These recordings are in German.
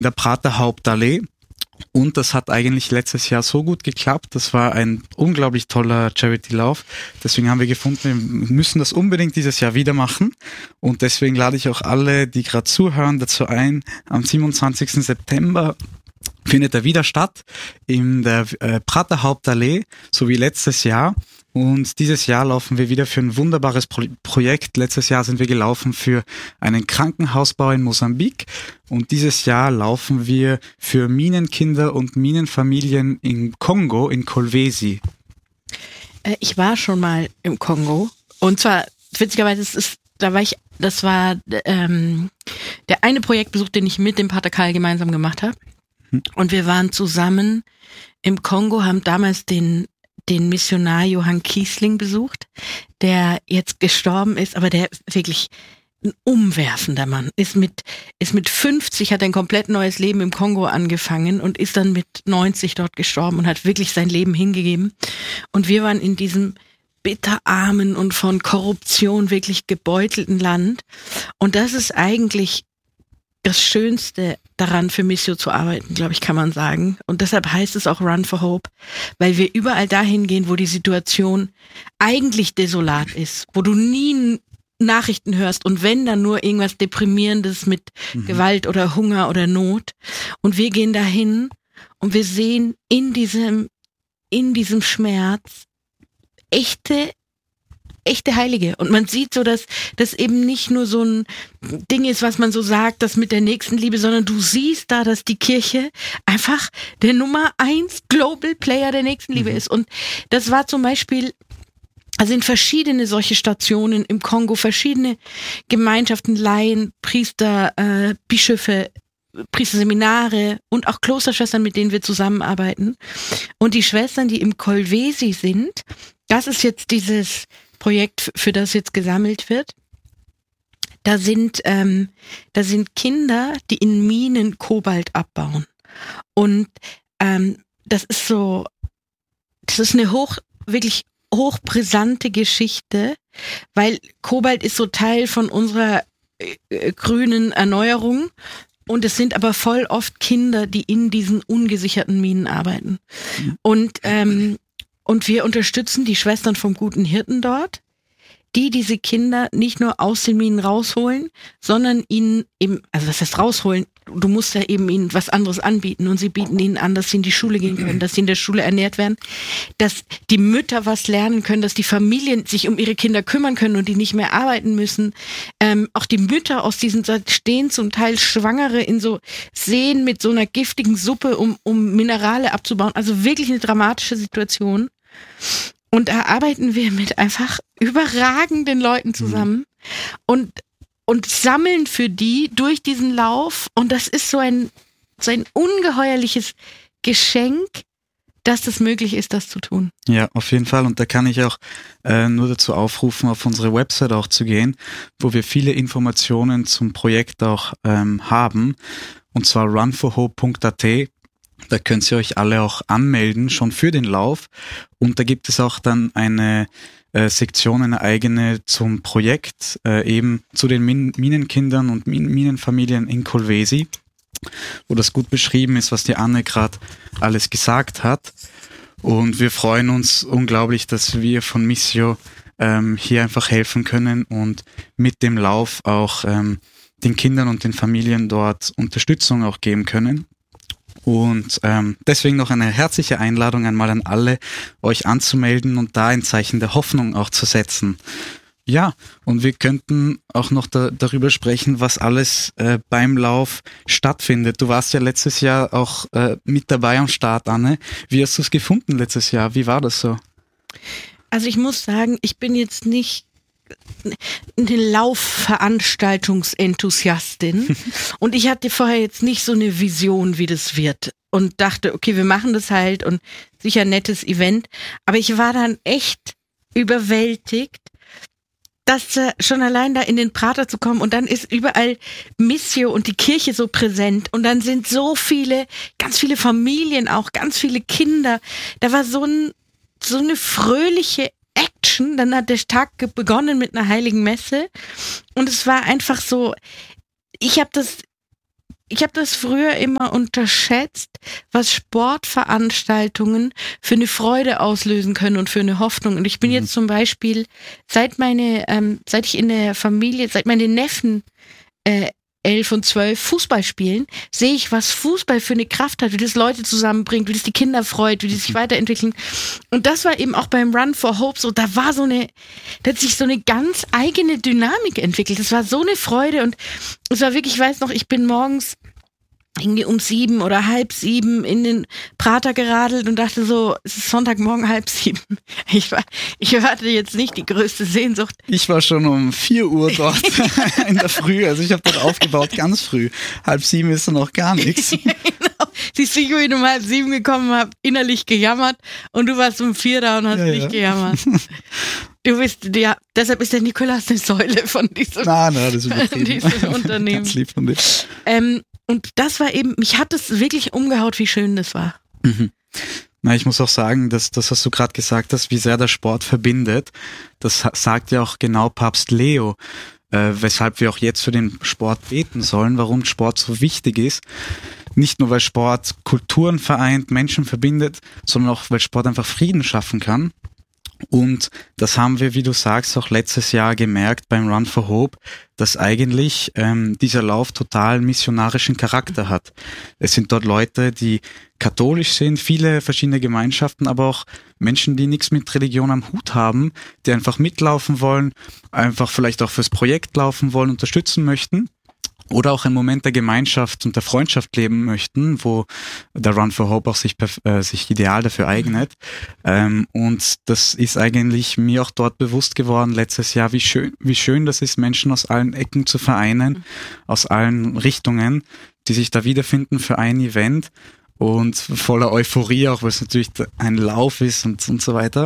der Prater Hauptallee. Und das hat eigentlich letztes Jahr so gut geklappt. Das war ein unglaublich toller Charity-Lauf. Deswegen haben wir gefunden, wir müssen das unbedingt dieses Jahr wieder machen. Und deswegen lade ich auch alle, die gerade zuhören, dazu ein. Am 27. September findet er wieder statt in der Prater Hauptallee, so wie letztes Jahr. Und dieses Jahr laufen wir wieder für ein wunderbares Projekt. Letztes Jahr sind wir gelaufen für einen Krankenhausbau in Mosambik. Und dieses Jahr laufen wir für Minenkinder und Minenfamilien im Kongo, in Kolwezi. Ich war schon mal im Kongo. Und zwar, witzigerweise, das war der eine Projektbesuch, den ich mit dem Pater Karl gemeinsam gemacht habe. Und wir waren zusammen im Kongo, haben damals den Missionar Johann Kiesling besucht, der jetzt gestorben ist, aber der wirklich ein umwerfender Mann ist mit 50, hat ein komplett neues Leben im Kongo angefangen und ist dann mit 90 dort gestorben und hat wirklich sein Leben hingegeben. Und wir waren in diesem bitterarmen und von Korruption wirklich gebeutelten Land. Und das ist eigentlich das Schönste daran, für Missio zu arbeiten, glaube ich, kann man sagen. Und deshalb heißt es auch Run for Hope, weil wir überall dahin gehen, wo die Situation eigentlich desolat ist, wo du nie Nachrichten hörst und wenn, dann nur irgendwas Deprimierendes mit Gewalt oder Hunger oder Not. Und wir gehen dahin und wir sehen in diesem Schmerz echte Heilige. Und man sieht so, dass das eben nicht nur so ein Ding ist, was man so sagt, das mit der Nächstenliebe, sondern du siehst da, dass die Kirche einfach der Nummer 1 Global Player der Nächstenliebe ist. Und das war zum Beispiel, also in verschiedene solche Stationen im Kongo, verschiedene Gemeinschaften, Laien, Priester, Bischöfe, Priesterseminare und auch Klosterschwestern, mit denen wir zusammenarbeiten. Und die Schwestern, die im Kolwezi sind, das ist jetzt dieses Projekt, für das jetzt gesammelt wird. Da sind Kinder, die in Minen Kobalt abbauen. Und das ist eine wirklich hochbrisante Geschichte, weil Kobalt ist so Teil von unserer grünen Erneuerung. Und es sind aber voll oft Kinder, die in diesen ungesicherten Minen arbeiten. Und wir unterstützen die Schwestern vom Guten Hirten dort, die diese Kinder nicht nur aus den Minen rausholen, sondern ihnen eben, also was heißt rausholen? Du musst ja eben ihnen was anderes anbieten und sie bieten ihnen an, dass sie in die Schule gehen können, dass sie in der Schule ernährt werden, dass die Mütter was lernen können, dass die Familien sich um ihre Kinder kümmern können und die nicht mehr arbeiten müssen. Auch die Mütter aus diesen stehen zum Teil Schwangere in so Seen mit so einer giftigen Suppe, um Minerale abzubauen. Also wirklich eine dramatische Situation. Und da arbeiten wir mit einfach überragenden Leuten zusammen und sammeln für die durch diesen Lauf. Und das ist so ein ungeheuerliches Geschenk, dass das möglich ist, das zu tun. Ja, auf jeden Fall. Und da kann ich auch nur dazu aufrufen, auf unsere Website auch zu gehen, wo wir viele Informationen zum Projekt auch haben. Und zwar runforhope.at. Da könnt ihr euch alle auch anmelden, schon für den Lauf. Und da gibt es auch dann eine Sektion, eine eigene zum Projekt, eben zu den Minenkindern und Minenfamilien in Kolwezi, wo das gut beschrieben ist, was die Anne gerade alles gesagt hat. Und wir freuen uns unglaublich, dass wir von Missio hier einfach helfen können und mit dem Lauf auch den Kindern und den Familien dort Unterstützung auch geben können. Und deswegen noch eine herzliche Einladung einmal an alle, euch anzumelden und da ein Zeichen der Hoffnung auch zu setzen. Ja, und wir könnten auch noch darüber sprechen, was alles beim Lauf stattfindet. Du warst ja letztes Jahr auch mit dabei am Start, Anne. Wie hast du es gefunden letztes Jahr? Wie war das so? Also ich muss sagen, ich bin jetzt nicht eine Laufveranstaltungsenthusiastin und ich hatte vorher jetzt nicht so eine Vision, wie das wird und dachte, okay, wir machen das halt und sicher ein nettes Event, aber ich war dann echt überwältigt, dass schon allein da in den Prater zu kommen und dann ist überall Missio und die Kirche so präsent und dann sind so viele, ganz viele Familien auch, ganz viele Kinder, da war so eine fröhliche Action, dann hat der Tag begonnen mit einer heiligen Messe und es war einfach so, ich habe das ich habe das früher immer unterschätzt, was Sportveranstaltungen für eine Freude auslösen können und für eine Hoffnung. Und ich bin jetzt zum Beispiel, seit meine Neffen 11 und 12 Fußball spielen, sehe ich, was Fußball für eine Kraft hat, wie das Leute zusammenbringt, wie das die Kinder freut, wie die sich weiterentwickeln. Und das war eben auch beim Run for Hope so, da hat sich so eine ganz eigene Dynamik entwickelt. Das war so eine Freude und es war wirklich, ich weiß noch, ich bin morgens irgendwie um 7 oder 6:30 in den Prater geradelt und dachte so, es ist Sonntagmorgen 6:30. Ich hatte jetzt nicht die größte Sehnsucht. Ich war schon um 4 Uhr dort in der Früh, also ich habe dort aufgebaut, ganz früh. 6:30 ist noch gar nichts. Genau. Siehst du, ich bin um 6:30 gekommen, habe innerlich gejammert und du warst um 4 da und hast nicht gejammert. Du bist, ja, deshalb ist der Nikolaus eine Säule von diesem, das ist diesem Unternehmen. Ganz lieb von dir. Und das war eben, mich hat es wirklich umgehaut, wie schön das war. Mhm. Na, ich muss auch sagen, dass das, was du gerade gesagt hast, wie sehr der Sport verbindet, das sagt ja auch genau Papst Leo, weshalb wir auch jetzt für den Sport beten sollen, warum Sport so wichtig ist. Nicht nur, weil Sport Kulturen vereint, Menschen verbindet, sondern auch, weil Sport einfach Frieden schaffen kann. Und das haben wir, wie du sagst, auch letztes Jahr gemerkt beim Run for Hope, dass eigentlich dieser Lauf total missionarischen Charakter hat. Es sind dort Leute, die katholisch sind, viele verschiedene Gemeinschaften, aber auch Menschen, die nichts mit Religion am Hut haben, die einfach mitlaufen wollen, einfach vielleicht auch fürs Projekt laufen wollen, unterstützen möchten. Oder auch einen Moment der Gemeinschaft und der Freundschaft leben möchten, wo der Run for Hope auch sich ideal dafür eignet. Und das ist eigentlich mir auch dort bewusst geworden letztes Jahr, wie schön das ist, Menschen aus allen Ecken zu vereinen, aus allen Richtungen, die sich da wiederfinden für ein Event und voller Euphorie, auch weil es natürlich ein Lauf ist und so weiter.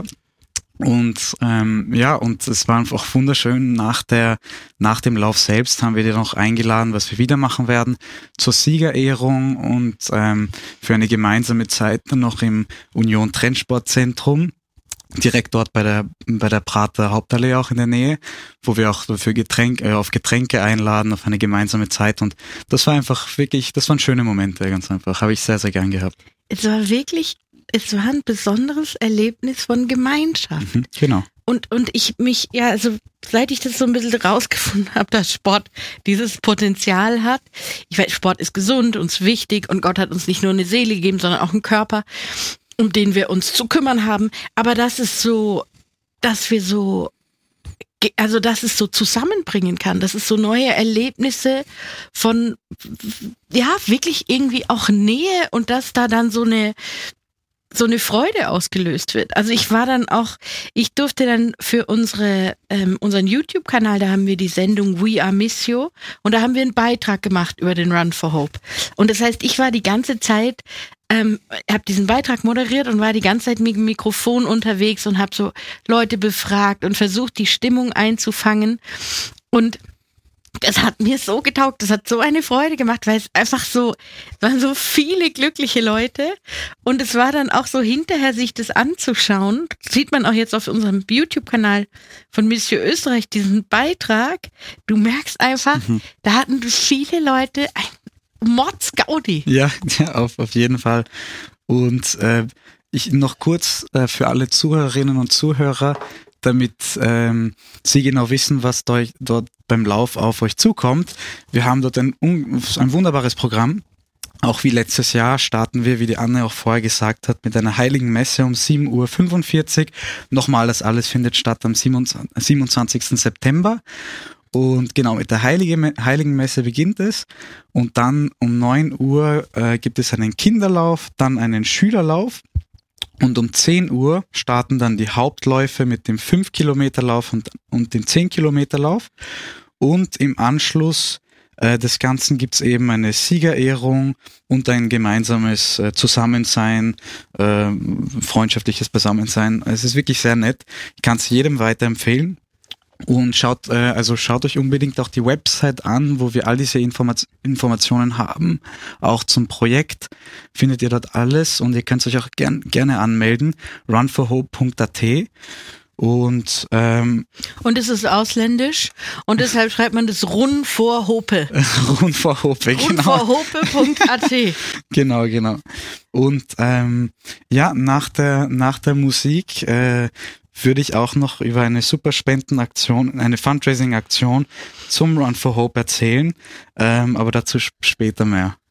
Und und es war einfach wunderschön. Nach dem Lauf selbst haben wir dir noch eingeladen, was wir wieder machen werden, zur Siegerehrung und für eine gemeinsame Zeit dann noch im Union Trennsportzentrum, direkt dort bei der Prater Hauptallee auch in der Nähe, wo wir auch für auf Getränke einladen, auf eine gemeinsame Zeit. Und das war einfach wirklich, das waren schöne Momente, ganz einfach. Habe ich sehr, sehr gern gehabt. Es war ein besonderes Erlebnis von Gemeinschaft. Genau. Und seit ich das so ein bisschen rausgefunden habe, dass Sport dieses Potenzial hat. Ich weiß, Sport ist gesund, uns wichtig und Gott hat uns nicht nur eine Seele gegeben, sondern auch einen Körper, um den wir uns zu kümmern haben. Aber dass es so zusammenbringen kann, dass es so neue Erlebnisse von, wirklich irgendwie auch Nähe und dass da dann so eine Freude ausgelöst wird. Also ich durfte dann für unseren YouTube-Kanal, da haben wir die Sendung We Are Missio und da haben wir einen Beitrag gemacht über den Run for Hope. Und das heißt, ich war die ganze Zeit, habe diesen Beitrag moderiert und war die ganze Zeit mit dem Mikrofon unterwegs und habe so Leute befragt und versucht, die Stimmung einzufangen. Und es hat mir so getaugt, das hat so eine Freude gemacht, weil es waren so viele glückliche Leute und es war dann auch so hinterher, sich das anzuschauen, sieht man auch jetzt auf unserem YouTube-Kanal von Missio Österreich diesen Beitrag, du merkst einfach, da hatten viele Leute ein Mordsgaudi. Ja, auf jeden Fall. Und ich noch kurz für alle Zuhörerinnen und Zuhörer, damit Sie genau wissen, was dort beim Lauf auf euch zukommt. Wir haben dort ein wunderbares Programm. Auch wie letztes Jahr starten wir, wie die Anne auch vorher gesagt hat, mit einer heiligen Messe um 7:45 Uhr. Nochmal, das alles findet statt am 27. September. Und genau, mit der heiligen Messe beginnt es. Und dann um 9 Uhr gibt es einen Kinderlauf, dann einen Schülerlauf. Und um 10 Uhr starten dann die Hauptläufe mit dem 5-Kilometer-Lauf und dem 10-Kilometer-Lauf. Und im Anschluss des Ganzen gibt's eben eine Siegerehrung und ein gemeinsames Zusammensein, freundschaftliches Beisammensein. Es ist wirklich sehr nett. Ich kann es jedem weiterempfehlen. Und schaut euch unbedingt auch die Website an, wo wir all diese Informationen haben. Auch zum Projekt findet ihr dort alles und ihr könnt euch auch gerne anmelden. runforhope.at. Und es ist ausländisch und deshalb schreibt man das Run vor Hope. Run vor Hope, genau. Runvorhope.at. Genau. Und nach der Musik würde ich auch noch über eine super Spendenaktion, eine Fundraising-Aktion zum Run for Hope erzählen, aber dazu später mehr.